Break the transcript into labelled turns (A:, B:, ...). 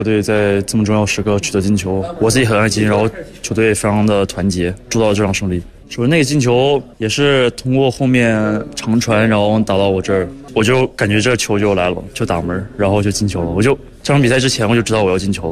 A: 球队在这么重要时刻取得进球，我自己很开心，然后球队非常的团结，铸造了这场胜利。首先那个进球也是通过后面长传，然后打到我这儿，我就感觉这球就来了，就打门，然后就进球了。这场比赛之前我就知道我要进球。